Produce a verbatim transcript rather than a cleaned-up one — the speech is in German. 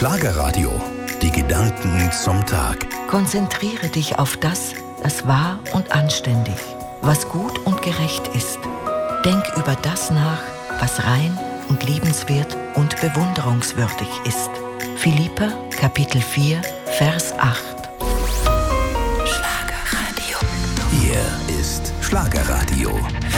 Schlagerradio. Die Gedanken zum Tag. Konzentriere dich auf das, das wahr und anständig, was gut und gerecht ist. Denk über das nach, was rein und liebenswert und bewunderungswürdig ist. Philipper, Kapitel vier, Vers acht. Schlagerradio. Hier ist Schlagerradio.